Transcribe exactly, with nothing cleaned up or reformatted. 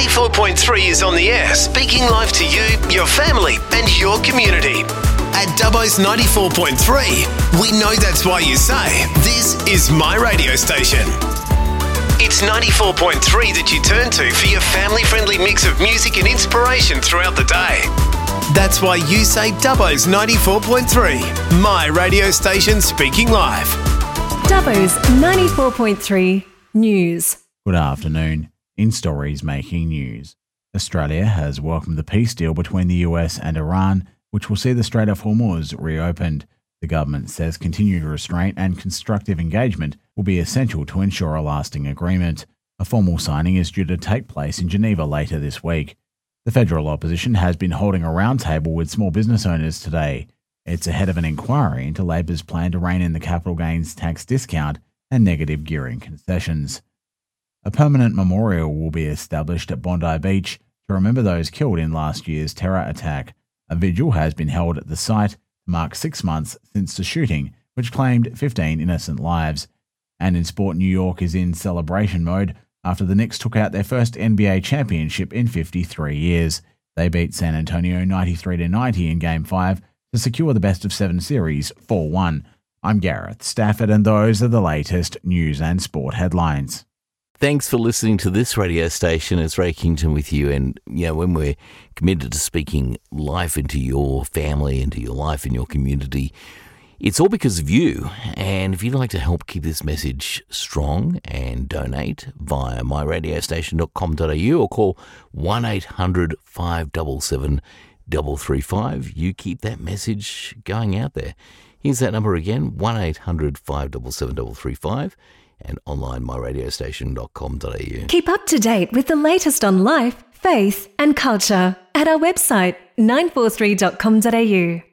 ninety-four point three is on the air, speaking live to you, your family and your community. At Dubbo's ninety-four point three, we know that's why you say, this is my radio station. It's ninety-four point three that you turn to for your family-friendly mix of music and inspiration throughout the day. That's why you say Dubbo's ninety-four point three, my radio station speaking live. Dubbo's ninety-four point three News. Good afternoon. In stories making news, Australia has welcomed the peace deal between the U S and Iran, which will see the Strait of Hormuz reopened. The government says continued restraint and constructive engagement will be essential to ensure a lasting agreement. A formal signing is due to take place in Geneva later this week. The federal opposition has been holding a roundtable with small business owners today. It's ahead of an inquiry into Labor's plan to rein in the capital gains tax discount and negative gearing concessions. A permanent memorial will be established at Bondi Beach to remember those killed in last year's terror attack. A vigil has been held at the site to mark six months since the shooting, which claimed fifteen innocent lives. And in sport, New York is in celebration mode after the Knicks took out their first N B A championship in fifty-three years. They beat San Antonio ninety-three to ninety in Game five to secure the best of seven series four one. I'm Gareth Stafford, and those are the latest news and sport headlines. Thanks for listening to this radio station. It's Ray Kington with you. And, you know, when we're committed to speaking life into your family, into your life, in your community, it's all because of you. And if you'd like to help keep this message strong and donate via my radio station dot com dot a u or call one eight hundred five seven seven three three five, you keep that message going out there. Here's that number again, one eight hundred five seven seven three three five. And online, my radio station dot com dot a u. Keep up to date with the latest on life, faith and culture at our website nine four three dot com dot a u.